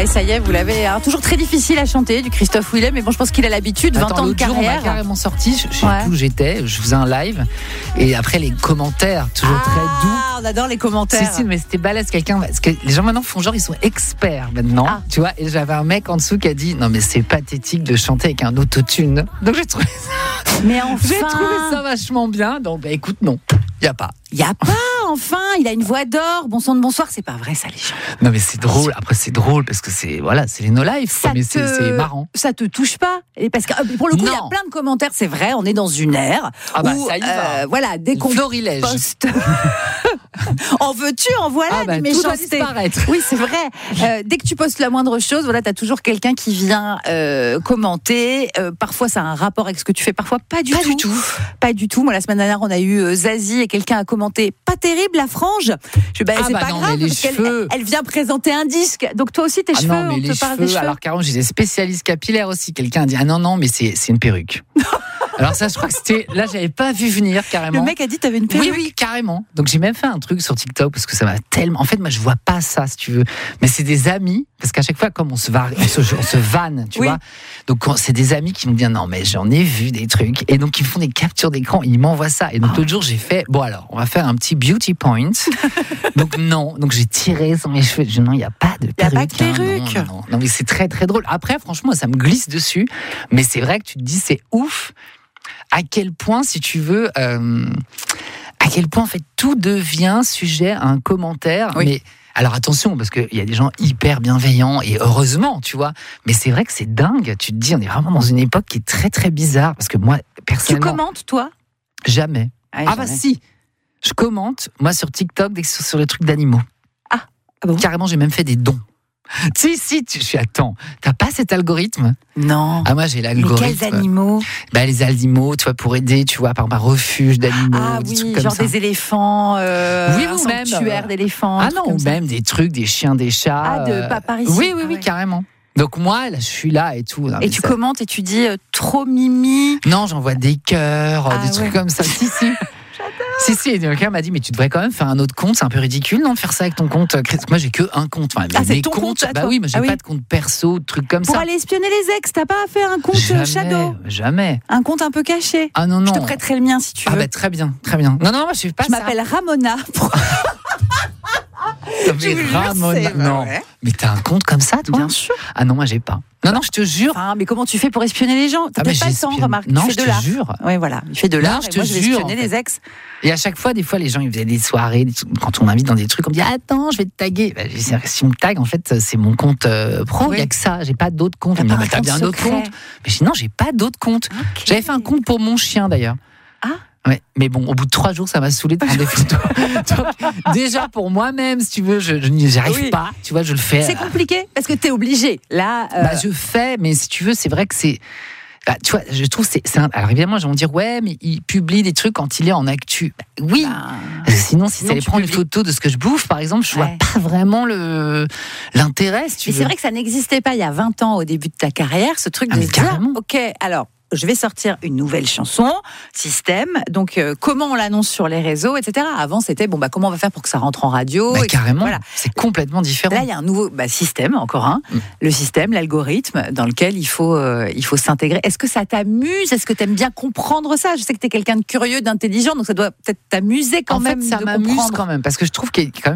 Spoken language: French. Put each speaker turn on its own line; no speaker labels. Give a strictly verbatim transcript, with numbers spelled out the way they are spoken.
et ça y est, vous l'avez. Hein, toujours très difficile à chanter du Christophe Willem, mais bon, je pense qu'il a l'habitude. vingt
Attends,
ans de
l'autre jour,
carrière.
on m'a carrément sorti. Je sais
Ouais.
plus où j'étais. Je faisais un live et après les commentaires, toujours
ah,
très doux.
On adore les commentaires.
Si, si, mais c'était balèze quelqu'un. Parce que les gens maintenant font genre, ils sont experts maintenant.
Ah.
Tu vois, et j'avais un mec en dessous qui a dit non, mais c'est pathétique de chanter avec un autotune. Donc j'ai trouvé ça,
Mais enfin,
j'ai trouvé ça vachement bien. Donc bah écoute, non, il n'y a pas.
il y a pas. Enfin, il a une voix d'or. Bon sang de bonsoir, c'est pas vrai ça, les gens.
Non, mais c'est drôle. Après, c'est drôle parce que c'est, voilà, c'est les no life.
Ça
Mais
te...
c'est, c'est marrant.
Ça te touche pas. Et parce que pour le coup, il y a
Non.
plein de commentaires. C'est vrai, on est dans une ère
Ah bah,
où,
ça y va.
euh, voilà, dès qu'on
Florilège.
poste, en veux-tu, en voilà,
Ah bah,
des
tout doit
méchancetés.
disparaître.
Oui, c'est vrai. Euh, dès que tu postes la moindre chose, voilà, t'as toujours quelqu'un qui vient euh, commenter. Euh, parfois, ça a un rapport avec ce que tu fais. Parfois, pas du
Pas
tout.
du tout.
Pas du tout. Moi, la semaine dernière, on a eu euh, Zazie et quelqu'un a commenté. Pas terrible, la frange. Je dis, bah,
Ah
c'est
bah
pas
non,
grave.
mais les
parce qu'elle
cheveux.
elle, elle vient présenter un disque. Donc toi aussi, tes
Ah
cheveux,
non, mais
on
les
te parle des
cheveux,
cheveux.
alors carrément, j'ai des spécialistes capillaires aussi. Quelqu'un a dit, ah non, non, mais c'est, c'est une perruque. Alors ça, je crois que c'était, là, j'avais pas vu venir carrément.
Le mec a dit, t'avais une perruque.
Oui, oui, carrément. Donc j'ai même fait un truc sur TikTok parce que ça m'a tellement. En fait, moi, je vois pas ça, si tu veux. Mais c'est des amis, parce qu'à chaque fois, comme on se va, on se, on se vanne, tu
Oui.
vois. Donc quand- c'est des amis qui me disent non, mais j'en ai vu des trucs, et donc ils me font des captures d'écran, ils m'envoient ça. Et donc
Ah.
l'autre jour, j'ai fait bon alors, on va faire un petit beauty point. Donc non, donc j'ai tiré sur mes cheveux. Je dis, non, il y a pas de
Y a
perruque.
pas de
hein,
perruque.
non, non, non. Non, mais c'est très très drôle. Après, franchement, ça me glisse dessus. Mais c'est vrai que tu te dis c'est ouf. À quel point, si tu veux, euh, à quel point en fait tout devient sujet à un commentaire.
Oui.
Mais alors attention, parce qu'il y a des gens hyper bienveillants et heureusement, tu vois. Mais c'est vrai que c'est dingue. Tu te dis, on est vraiment dans une époque qui est très très bizarre. Parce que moi,
Tu
personnellement,
commentes, toi?
jamais.
Ah,
Ah bah si, je commente moi sur TikTok dès que c'est sur les trucs d'animaux.
Ah bon?
Carrément, j'ai même fait des dons. Si si, tu, je suis attends. T'as pas cet algorithme?
Non.
Ah moi j'ai
Mais
l'algorithme.
quels animaux?
Bah, les animaux, tu vois, pour aider, tu vois, par exemple, un refuge d'animaux,
Ah
des
oui,
trucs comme
genre
ça.
des éléphants, euh,
Oui,
un
ou même,
sanctuaire
euh,
d'éléphants. un
Ah
truc
non,
comme
ou
ça.
même des trucs, des chiens, des chats.
Ah, de
euh,
pas par ici.
Oui, oui,
Ah
oui,
ouais.
carrément. Donc moi, là, je suis là et tout. Non, mais
Et tu
ça-
commentes et tu dis euh, trop mimi.
Non, j'envoie des cœurs,
Ah
des trucs
ouais.
comme ça. Si, si. Si, si, et quelqu'un m'a dit, mais tu devrais quand même faire un autre compte, c'est un peu ridicule, non, de faire ça avec ton compte. Moi, j'ai que un compte. Enfin,
Ah,
mes
c'est ton
comptes,
compte à
bah
toi.
oui, mais j'ai
Ah oui.
pas de compte perso, de trucs comme
Pour
ça.
aller espionner les ex, t'as pas à faire un compte euh,
Jamais,
shadow.
jamais.
Un compte un peu caché.
Ah non, non.
Je te prêterai le mien si tu
Ah
veux.
bah très bien, très bien. Non, non, moi je suis pas
Je
ça.
m'appelle Ramona.
Non,
Je
mais
vous jure,
Ramona,
c'est-
non.
ouais.
Mais t'as un compte comme ça, toi?
Bien sûr.
Ah non, moi j'ai pas. Non, non, je te jure.
Enfin, mais comment tu fais pour espionner les gens? T'as
Ah,
peut-être
bah,
pas le temps,
j'espionne.
remarque.
Non,
tu
je
fais de
te
l'art.
jure.
Oui, voilà. Il fait de
Non,
l'art.
je
Et
te
moi, je vais
jure,
espionner
en fait.
les ex.
Et à chaque fois, des fois, les gens ils faisaient des soirées, des trucs, quand on m'invite dans des trucs, on me dit attends, je vais te taguer. Bah, je dis, si on me tag, en fait, c'est mon compte euh, pro. Il
Oui.
y a que ça. J'ai pas d'autres comptes.
T'as
On me dit,
pas
bah,
un
t'as
compte
bien un autre
secret.
compte. Mais je dis non, j'ai pas d'autres comptes.
Ok.
J'avais fait un compte pour mon chien d'ailleurs.
Ah.
Ouais, mais bon, au bout de trois jours, ça m'a saoulé de prendre des photos. Donc, déjà pour moi-même, si tu veux, je, je n'y arrive
Oui.
pas. Tu vois, je le fais.
C'est compliqué parce que t'es obligé. Là, euh,
Bah, je fais, mais si tu veux, c'est vrai que c'est. Bah, tu vois, je trouve c'est, c'est un... alors évidemment, ils vont me dire ouais, mais il publie des trucs quand il est en actu. Bah, oui.
bah,
Parce que sinon, si
sinon,
ça allait
tu
prendre une
publies.
photo de ce que je bouffe, par exemple, je
Ouais.
vois pas vraiment le l'intérêt. Si tu
Mais
veux.
c'est vrai que ça n'existait pas il y a vingt ans au début de ta carrière, ce truc
Ah,
de
mais
se dire,
carrément.
ok, alors je vais sortir une nouvelle chanson, système, donc euh, comment on l'annonce sur les réseaux, et cetera. Avant c'était bon bah comment on va faire pour que ça rentre en radio,
Bah,
et-
carrément,
voilà.
c'est complètement différent.
Là il y a un nouveau bah, système, encore un,
Mm.
le système, l'algorithme dans lequel il faut euh, il faut s'intégrer. Est-ce que ça t'amuse? Est-ce que t'aimes bien comprendre ça? Je sais que t'es quelqu'un de curieux, d'intelligent, donc ça doit peut-être t'amuser quand
en
même
fait, ça
de
m'amuse
comprendre.
quand même parce que je trouve qu'il y a quand même